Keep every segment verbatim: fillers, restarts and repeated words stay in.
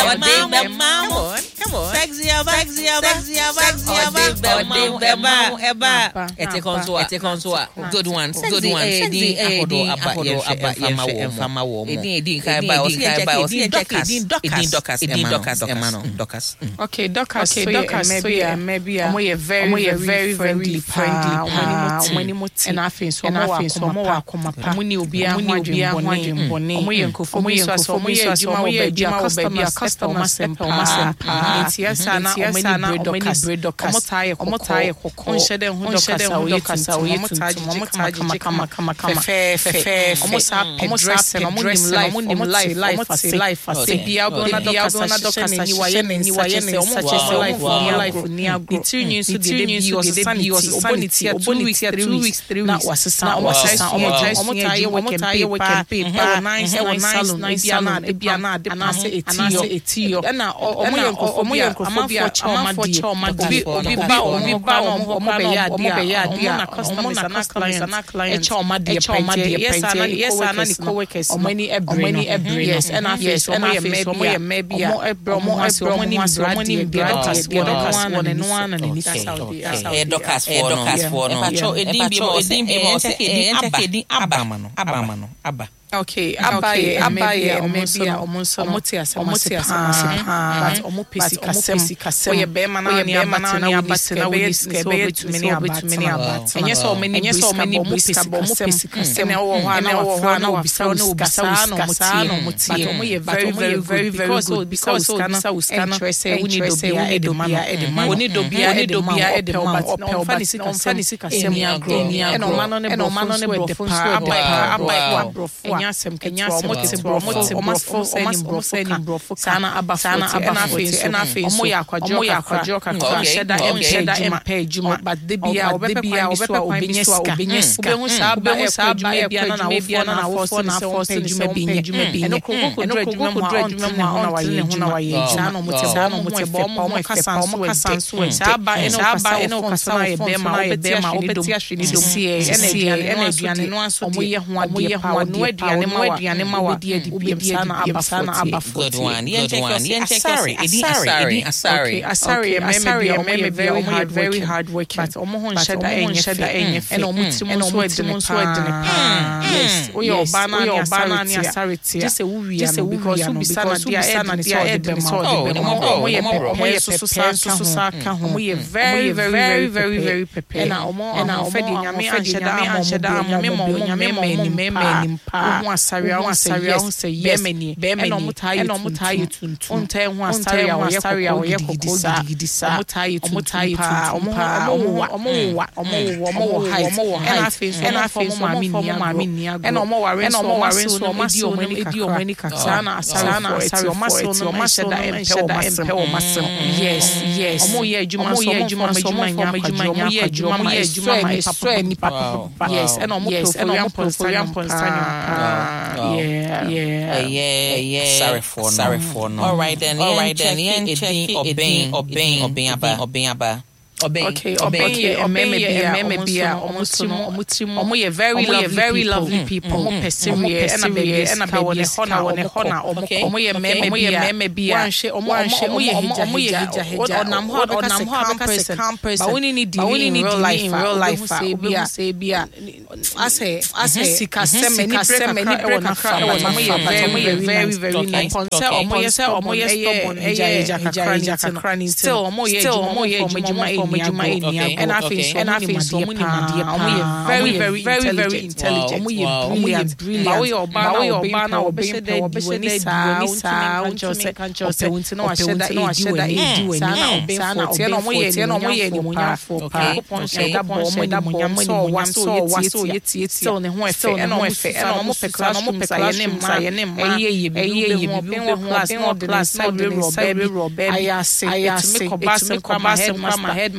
Come on, come on. Sexy aba, sexy aba, sexy aba, sexy aba, eba, eba. Ete konsoa, ete konsoa. Good one, good one. Sexy ahodo aba, aba, fama wo, fama wo. Edi edi kai ba, osi kai ba, osi Dorcas, edi Dorcas, edi Dorcas, emano, Dorcas. Okay, Dorcas, okay, Dorcas, maybe, maybe, omo very, very, very friendly. Many moti, and I think so. And I think so. More akoma pa. Muni obi a, muni obi a, muni mboni. Omo ye nkofo, omo ye nkofo, omo ye juma, omo ye juma, omo ye customer, omo sempa. Eti esa na, omo ni bread Dorcas. Omo taye, omo taye koko. Onshede hu Dorcas, omo Dorcas, omo taje, omo taje, kama kama kama. Fe fe fe. Omo sa omo dress, omo nim life, omo life, life, say life, say bia gona Dorcas, ni waye ni waye ni omo say life, life ni agro. Iti nyi so de bi o sanity, obonity, obonity, three weeks, three weeks. Na wasesa, omo say omo dress, omo taye we can pay, pa nice, nice salon, bia na, bia na, na say etiyo. Na omo ye nkofo, omo ye nkofo bia choma di. Obi ba omo ba omo be ya dia, omo na customers na clients, na clients. Choma di, choma di. Yes, ana, yes, ana ni co-workers. Omo ni ebre, yes, and I face, omo ye maybe, omo ye maybe, omo ebro, omo ebro, omo ni omo ni Dorcas, Dorcas one and one and ni Saudi. Eh Dorcas for Dorcas for no. Epacho edin bi mo, edin bi mo, edin abba no, abba no, abba. Okay, abaye, abaye, maybe omonso, omotia, omotia, but omo pesi kasem, kasem. Oye be mana, oye be mana ni abate na we skebe to many abate, many abate. And yes, so many, yes, so many briska, omo pesi kasem. Na wo ha, na wo ha, na wo bisa, na wo bisa, na motia, na motia. But omo ye very, very, very, very good because bisa uskana. Interesse, we need dobia, edobia, edema. We need dobia, edobia, edema. Opel, fani si kasem, fani si kasem. Ni agro, ni agro. And omano ne, omano ne brofo, abai, abai, wa brofo. Nyasem kenyasem omo omo omo seni brofo sana aba sana aba na face na face omo ya kwajo omo ya kwajo kakra sheda em sheda em pay juma but de bia obebia obebia obenyeska obenyeska obehu sa aba e sa aba e bia na wo fo na wo fo na fo se juma bi juma bi eno kogo kodra juma mo a juma mo na wa ye hu na wa ye sa no mo te sa no mo te bo mo kasa so kasa so sa aba eno kasa eno kasa na ye be ma obeti ma obeti ahwe ni do sie ene aduane no aso omo ye ho ade pa no aduane ma aduane ma wa obi sana aba sana aba good one yen check one yen check sorry edi asari asari asari maybe maybe very hard very hard work but omo ho nsheda enye sheda enye and omo timo so edine so edine pa yes we oba na ni oba ni asari just say we just say because we sana dia sana dia edbe ma omo ye omo ye so so so so ka ho omo ye very very very very prepare na omo na omo fedi nyame ansheda ansheda nyame mo nyame mo ni meme ni pa ho asari ho asari ho say yes and omo taye omo taye tuntu onte ho asari ho asari ho ye kokko gidisa omo taye omo taye tuntu omo omo omo wa omo omo height omo height and I face mama ni mama ni and omo ware and omo ware so omo di omo ni di omo ni kakra na asari na asari omo so no omo sheda empe omo sem yes yes omo ye adwuma so omo adwuma so omo nya adwuma omo ye adwuma omo ye adwuma ma so ni papa yes and omo program program yeah yeah yeah yeah sorry for sorry for no all right then all right then yen check obey obey obey aba obey aba Obey, okay, obey, obey, obey, bia, omutimo, omutimo, omo ye very lovely, very lovely people, omo persevere, and a baby, and a baby, hona, hona, hona, omo ye meme, omo ye meme, bia, wanshe, omo wanshe, omo ye hija, omo ye hija, hija, onam ho, onam ho, because a calm person, but we need, we need real life, in real life, say bia, say bia, I say, I say, sika seme, ni seme, ni break a crack, omo ye very, very, very nice, ponse, omo ye se, omo ye stubborn, hija, hija, hija, hija, still, omo ye, omo ye, omo ye, okay, and I feel and I feel so many my very very very very intelligent brilliant brilliant we oba we oba na obeshe de obeshe sa sa uncho se kancho se unti no ahye da no ahye da edu ani na obe for tie no mo ye no mo ye ni munya for pa ponche da bo mo da munya mo ni munya so wa so ye tie tie ne ho efe e no efe e no mo pe class mo pe class ne ma ye ne ma eye ye bi eye ye bi wo class no class no be robe ayase ayase ko ba se ko ba se ma head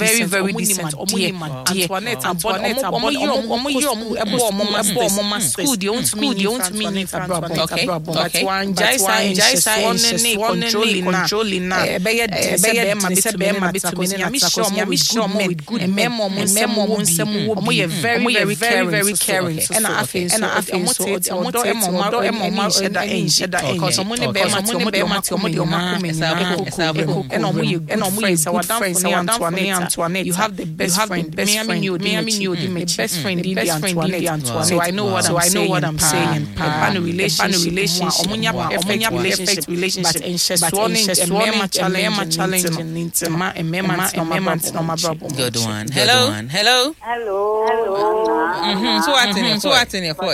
very very decent omo Antoinette Antoinette omo omo omo omo ebo omo omo school dey want me dey want me in okay but one jaisa jaisa controlling controlling na e be be ma be be ma be to me na me sure mo with good memo mo memo mo nsem wo omo very very very very caring and I feel and I feel so omo do emo ma emo ma sheda en sheda en because omo ne be ma ti omo de omo ti omo de omo ko me and omo you and omo you say friends Antoinette Antoinette you have the best friend best friend me I mean you the best friend the Antoinette so I know what so I know what I'm saying pan relationship omo nya perfect relationship but one mema challenge challenge ma mema mema no my brother good one hello hello hello hello mhm so what in so what in your for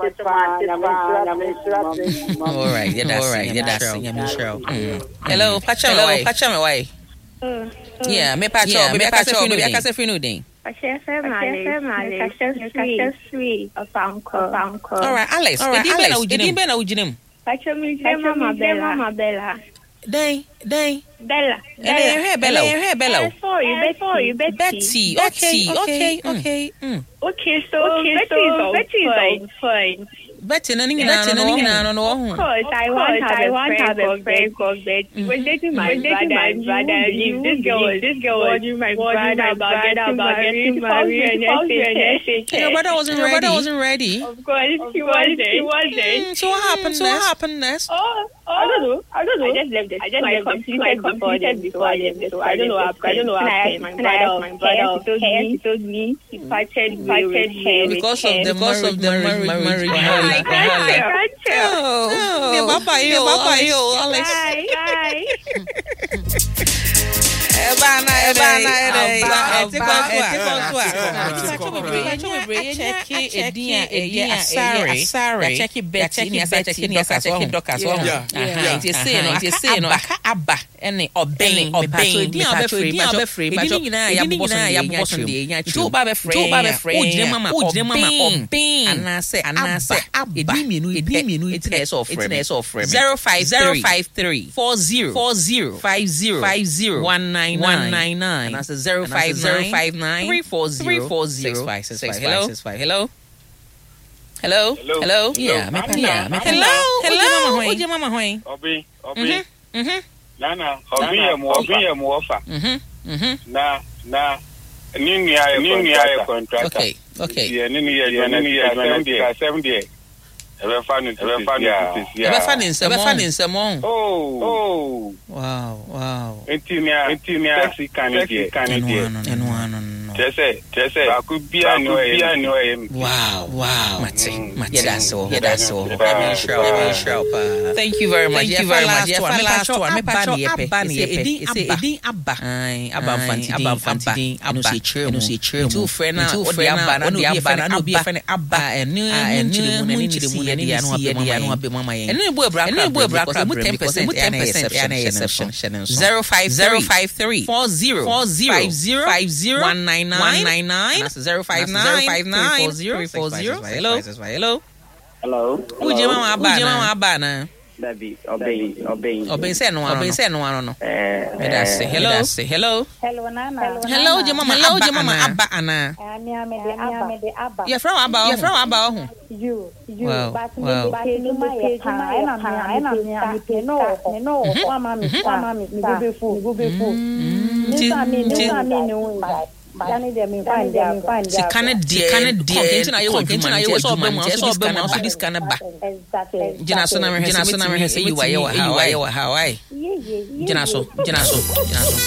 all right yeah that's all right yeah that's yeah sure hello pacha hello pacha me why yeah me pacha me pacha me pacha free no den pacha family pacha free of uncle uncle all right Alex edi be na ujinem pacha me mama bella mama bella Day, day, Bella. Hey, Bella. Hey, Bella. Sorry, Betty. Betty. Okay, okay, okay. Okay, so Betty is fine. Betty, no, no, no, no. Of course, I want to have a friend called Betty. We're dating my brother. This girl, this girl was my brother about getting married. Your brother wasn't ready. Your brother wasn't ready. Of course, he wasn't. He wasn't. So what happened? So what happened next? Oh, I don't know. I don't know. I just left it. I just left completed before them. Before I left. So I don't know what happened. I don't know what happened. My brother, my brother, he told me he parted, parted hair because of the because of the marriage, marriage, marriage. I can't tell. Oh, yeah, Papa, yo, Papa, yo, Alex. Bye, bye. Ebana, ebana, ebana, check it, Edia, Edia, Asari, Asari, check it, Betty, check it, check it, check it, Docas. Aha, it is saying, it is saying, Abba, and obeying, obeying, Dia, Dia, free, but you know, I am bossing the two Baba free, two Baba free, Ujemama, Ujemama, obeying, and I say, and I say, Abba, it is of frame, zero five zero five three four zero four zero five zero five zero one nine one nine nine. And that's a zero five zero five nine three four zero four zero six five six five. Hello, hello, hello, hello, hello. Yeah, me yeah, me hello, hello. Who's your mama? Hoy. Obi, Obi. Mhm. Nana, Obi, am Obi, am offer. Mhm, mhm. Na, na. Nini ayo, nini ayo contract. Okay, okay. Yeah, nini ayo, nini ayo, seventy, seventy. Ebe fan, ebe fan, yeah. Ebe fan in some, ebe fan in some. Oh, oh. Wow, wow. Intimia, intimia, sexy candidate, candidate. And one, and one. Jesse, Jesse. I could be a no, be a no. Wow, wow. Mati, Mati. Yeah, that's all. Yeah, that's all. Thank you very much. Thank you very much. Yeah, for last one, me patcho, Abba, ni yepe. Ese edi Abba. Ay, Abba fanti, Abba fanti. Abba. Enu se true, enu se true. Two friend na, two friend na, no be Abba, no be friend Abba. Enu, enu, enu, enu, enu, enu, zero five zero five three four zero four zero five zero five zero one nine nine nine nine. That's zero five nine five nine four zero four zero. Hello, hello, hello. Who's your mama? Who's your mama? Abana. Baby, obey, obey. Obey. Say no, obey. Say no, no, no. That's it. Hello, say hello. Hello, Nana. Hello, your mama. Hello, your mama. Abba, Anna. Abba. You're from Abba. You're from Abba. You, you. Wow, wow. Si kana die kana die kentina ye wo kentina ye wo so be mo so be mo so dis kana ba jina so na me jina so na me he say you wa ye wa ha wa ye wa ha wa jina so jina so jina so